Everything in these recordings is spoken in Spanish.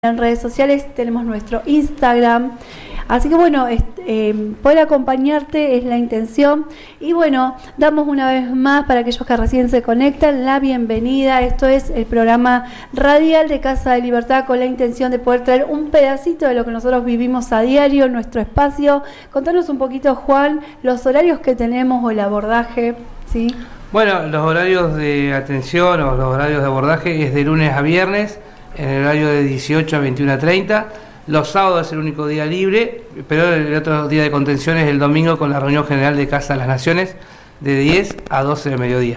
En redes sociales tenemos nuestro Instagram, así que bueno, poder acompañarte es la intención. Y bueno, damos una vez más para aquellos que recién se conectan la bienvenida. Esto es el programa radial de Casa de Libertad, con la intención de poder traer un pedacito de lo que nosotros vivimos a diario en nuestro espacio. Contanos un poquito, Juan, los horarios que tenemos o el abordaje, ¿sí? Bueno, los horarios de atención o los horarios de abordaje es de lunes a viernes, en el horario de 18 a 21:30. Los sábados es el único día libre, pero el otro día de contención es el domingo, con la reunión general de Casa de las Naciones de 10 a 12 del mediodía.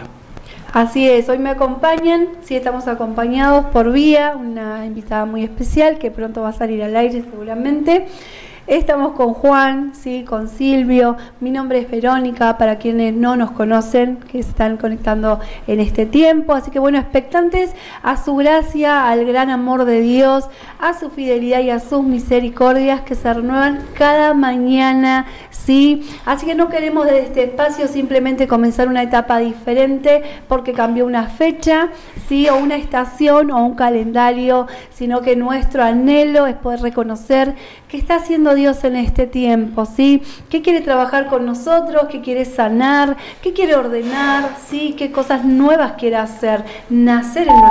Así es, hoy me acompañan, sí, estamos acompañados por Vía, una invitada muy especial que pronto va a salir al aire seguramente. Estamos con Juan, sí, con Silvio. Mi nombre es Verónica, para quienes no nos conocen, que se están conectando en este tiempo. Así que bueno, expectantes a su gracia, al gran amor de Dios, a su fidelidad y a sus misericordias que se renuevan cada mañana, sí. Así que no queremos desde este espacio simplemente comenzar una etapa diferente porque cambió una fecha, sí, o una estación o un calendario, sino que nuestro anhelo es poder reconocer que está haciendo Dios en este tiempo, ¿sí? ¿Qué quiere trabajar con nosotros? ¿Qué quiere sanar? ¿Qué quiere ordenar? ¿Sí? ¿Qué cosas nuevas quiere hacer? Nacer en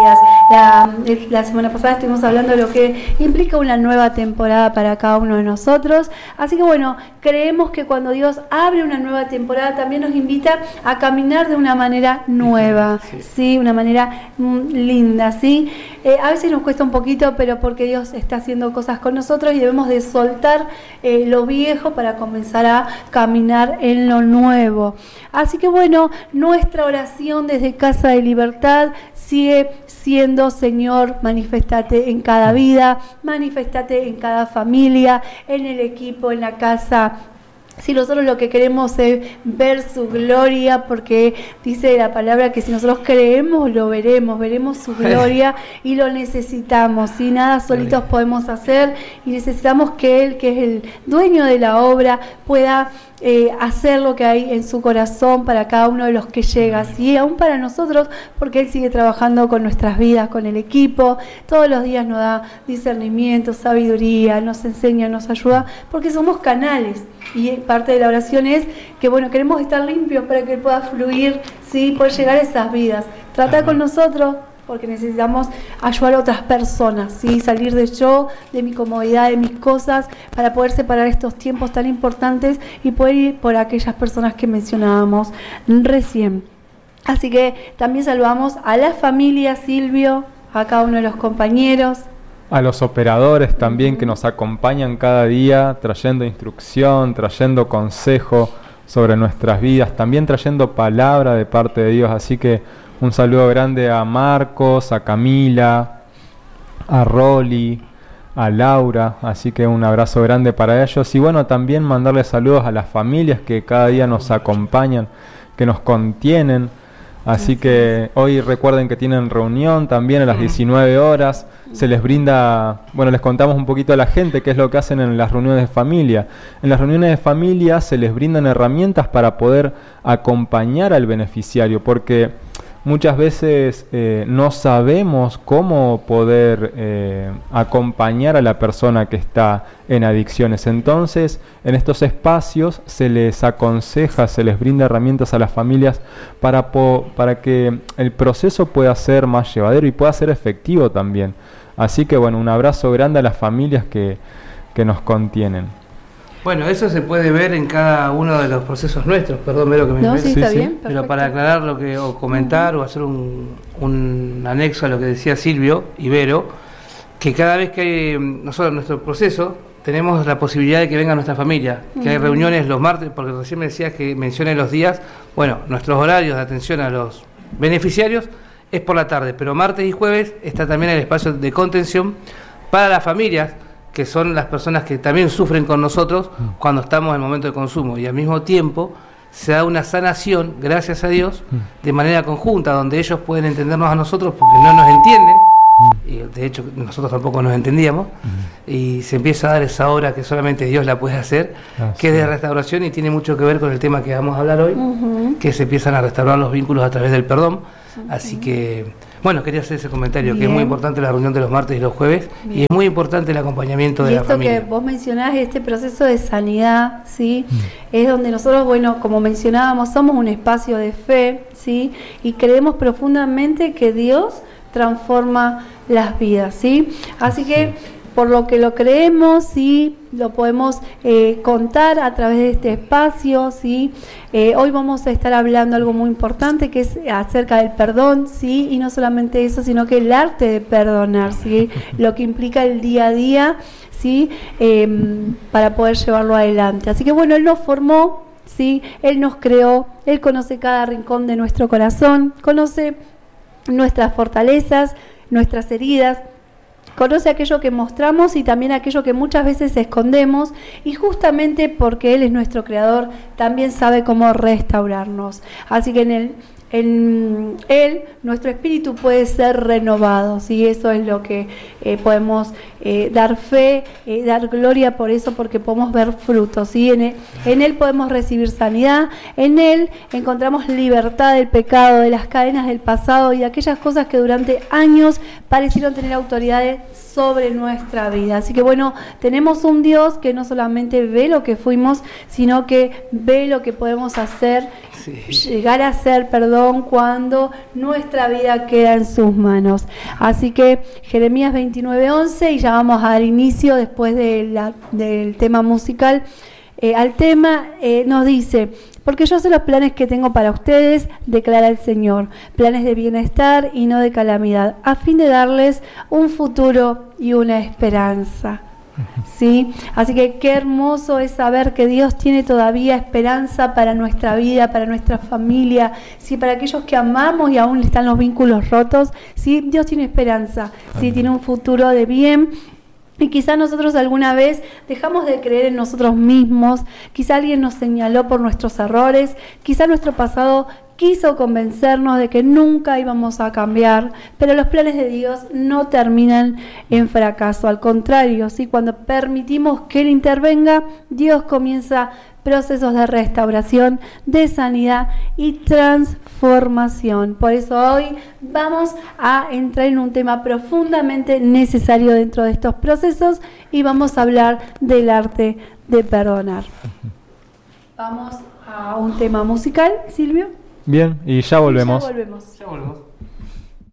nuestras vidas. La semana pasada estuvimos hablando de lo que implica una nueva temporada para cada uno de nosotros. Así que bueno, creemos que cuando Dios abre una nueva temporada también nos invita a caminar de una manera nueva, ¿sí? Una manera linda, ¿sí? A veces nos cuesta un poquito, pero porque Dios está haciendo cosas con nosotros y debemos de soltar lo viejo para comenzar a caminar en lo nuevo. Así que bueno, nuestra oración desde Casa de Libertad sigue siendo: Señor, maniféstate en cada vida, maniféstate en cada familia, en el equipo, en la casa. Si nosotros lo que queremos es ver su gloria, porque dice la palabra que si nosotros creemos, lo veremos su gloria y lo necesitamos. Si nada solitos podemos hacer, y necesitamos que Él, que es el dueño de la obra, pueda hacer lo que hay en su corazón para cada uno de los que llega, y aún para nosotros, porque Él sigue trabajando con nuestras vidas, con el equipo. Todos los días nos da discernimiento, sabiduría, nos enseña, nos ayuda, porque somos canales, y parte de la oración es que bueno, queremos estar limpios para que Él pueda fluir, ¿sí? Poder llegar a esas vidas. Trata con nosotros, porque necesitamos ayudar a otras personas, ¿sí? Salir de mi comodidad, de mis cosas, para poder separar estos tiempos tan importantes y poder ir por aquellas personas que mencionábamos recién. Así que también saludamos a la familia, Silvio, a cada uno de los compañeros. A los operadores también que nos acompañan cada día, trayendo instrucción, trayendo consejo sobre nuestras vidas, también trayendo palabra de parte de Dios. Así que un saludo grande a Marcos, a Camila, a Rolly, a Laura, así que un abrazo grande para ellos. Y bueno, también mandarles saludos a las familias que cada día nos acompañan, que nos contienen. Así que hoy recuerden que tienen reunión también a las 19 horas. Se les brinda, bueno, les contamos un poquito a la gente qué es lo que hacen en las reuniones de familia. En las reuniones de familia se les brindan herramientas para poder acompañar al beneficiario, porque muchas veces no sabemos cómo poder acompañar a la persona que está en adicciones. Entonces, en estos espacios se les aconseja, se les brinda herramientas a las familias para que el proceso pueda ser más llevadero y pueda ser efectivo también. Así que bueno, un abrazo grande a las familias que nos contienen. Bueno, eso se puede ver en cada uno de los procesos nuestros. Perdón, Vero, que me sí, está bien, pero para aclarar o comentar o hacer un anexo a lo que decía Silvio y Vero, que cada vez que hay nosotros en nuestro proceso tenemos la posibilidad de que venga nuestra familia, que hay reuniones los martes, porque recién me decías que mencioné los días. Bueno, nuestros horarios de atención a los beneficiarios es por la tarde, pero martes y jueves está también el espacio de contención para las familias, que son las personas que también sufren con nosotros cuando estamos en el momento de consumo, y al mismo tiempo se da una sanación, gracias a Dios, de manera conjunta, donde ellos pueden entendernos a nosotros porque no nos entienden, y de hecho nosotros tampoco nos entendíamos, y se empieza a dar esa obra que solamente Dios la puede hacer, que es de restauración, y tiene mucho que ver con el tema que vamos a hablar hoy, que se empiezan a restaurar los vínculos a través del perdón. Así que Bueno, quería hacer ese comentario, que es Bien. muy importante la reunión de los martes y los jueves, Bien. y es muy importante el acompañamiento de Y la esto familia. que vos mencionás, este proceso de sanidad, ¿sí? Es donde nosotros, bueno, como mencionábamos, somos un espacio de fe, ¿sí? Y creemos profundamente que Dios transforma las vidas, ¿sí? Así que, por lo que lo creemos, ¿sí? Lo podemos contar a través de este espacio, ¿sí? Hoy vamos a estar hablando algo muy importante, que es acerca del perdón, ¿sí? Y no solamente eso, sino que el arte de perdonar, ¿sí? Lo que implica el día a día, ¿sí? Para poder llevarlo adelante. Así que bueno, Él nos formó, ¿sí? Él nos creó, Él conoce cada rincón de nuestro corazón, conoce nuestras fortalezas, nuestras heridas, conoce aquello que mostramos y también aquello que muchas veces escondemos, y justamente porque Él es nuestro creador, también sabe cómo restaurarnos. Así que en Él, nuestro espíritu puede ser renovado, ¿sí? Eso es lo que podemos dar fe, dar gloria por eso, porque podemos ver frutos, ¿sí? En Él podemos recibir sanidad, en Él encontramos libertad del pecado, de las cadenas del pasado y de aquellas cosas que durante años parecieron tener autoridades sobre nuestra vida. Así que bueno, tenemos un Dios que no solamente ve lo que fuimos, sino que ve lo que podemos hacer, llegar a ser, cuando nuestra vida queda en sus manos. Así que Jeremías 29:11, y ya vamos a dar inicio después del tema musical al tema, nos dice: porque yo sé los planes que tengo para ustedes, declara el Señor, planes de bienestar y no de calamidad, a fin de darles un futuro y una esperanza. ¿Sí? Así que qué hermoso es saber que Dios tiene todavía esperanza para nuestra vida, para nuestra familia, ¿sí? Para aquellos que amamos y aún están los vínculos rotos, ¿sí? Dios tiene esperanza, ¿sí? Tiene un futuro de bien. Y quizá nosotros alguna vez dejamos de creer en nosotros mismos, quizá alguien nos señaló por nuestros errores, quizá nuestro pasado quiso convencernos de que nunca íbamos a cambiar, pero los planes de Dios no terminan en fracaso, al contrario, ¿sí? Cuando permitimos que Él intervenga, Dios comienza procesos de restauración, de sanidad y transformación. Por eso hoy vamos a entrar en un tema profundamente necesario dentro de estos procesos y vamos a hablar del arte de perdonar. Vamos a un tema musical, Silvio. Bien, y ya volvemos. Ya volvemos.